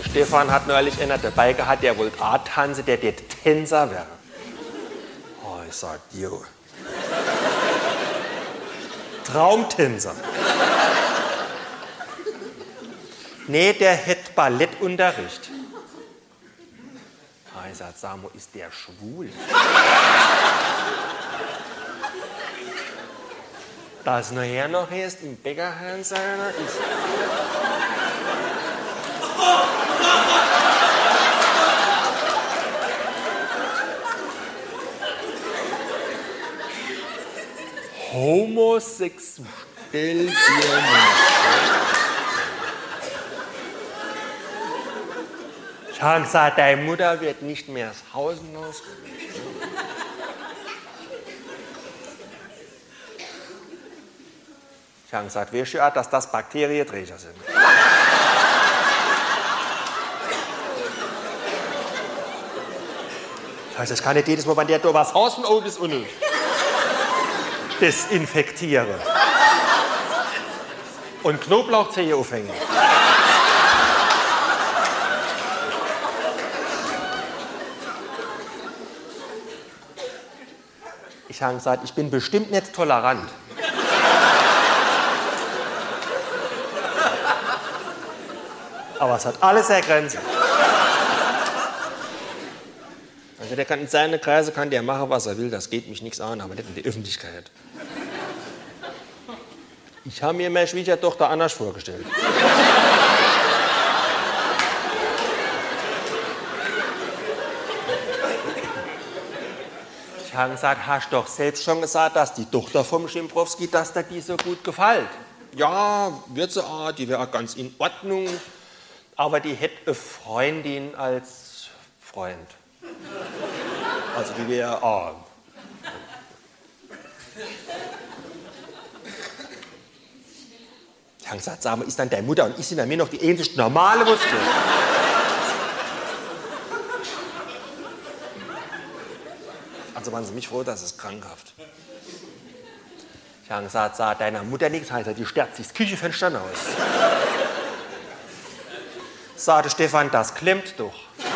Stefan hat neulich einer dabei gehabt, der wollte auch tanzen, der Tänzer wäre. Oh, ich sag dir. Traumtänzer. Nee, der hätte Ballettunterricht. Ah, ich sag, Samo, ist der schwul? Das nachher noch erst im Bäckerhahn seiner ist. Homosexuell dir nicht. Ich habe gesagt, deine Mutter wird nicht mehr das Haus hinaus. Ich habe gesagt, weißt du, dass das Bakterienträger sind. Das heißt, ich kann nicht jedes Mal, wenn der da was Haus von oben bis unten desinfektieren. Und Knoblauchzehe aufhängen. Ich habe gesagt, ich bin bestimmt nicht tolerant. Aber es hat alles seine Grenzen. Also der kann in seinen Kreise kann der machen, was er will, das geht mich nichts an, aber nicht in die Öffentlichkeit. Ich habe mir meine Schwiegertochter anders vorgestellt. Ich habe gesagt, hast doch selbst schon gesagt, dass die Tochter vom Schimbrowski, dass dir die so gut gefällt. Ja, wird sie auch, die wäre ganz in Ordnung, aber die hätte eine Freundin als Freund. Also die wäre arm. Ich habe gesagt, sag mal, ist dann deine Mutter und ich sind dann mir noch die einzig normale Muskeln? Also waren sie mich froh, dass es krankhaft. Ich habe gesagt, sag deiner Mutter nichts, heißt die sterbt sich das Küchenfenster aus. Sagte Stefan, das klemmt doch.